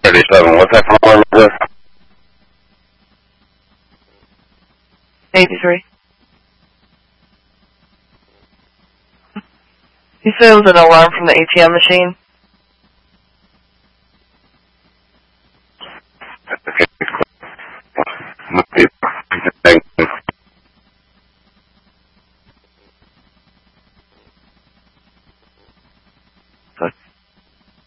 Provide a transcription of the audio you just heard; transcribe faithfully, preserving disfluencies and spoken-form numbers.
thirty-seven. What's that phone number? eighty-three. You said it was an alarm from the A T M machine? Okay.